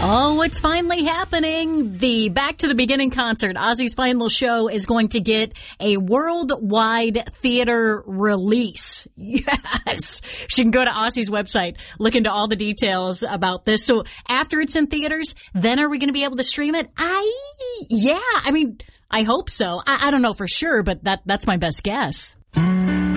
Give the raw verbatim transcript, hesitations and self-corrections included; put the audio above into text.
Oh, it's finally happening. The Back to the Beginning concert, Ozzy's final show, is going to get a worldwide theater release. Yes. You can go to Ozzy's website, look into all the details about this. So after it's in theaters, then are we going to be able to stream it? I, yeah, I mean, I hope so. I, I don't know for sure, but that that's my best guess.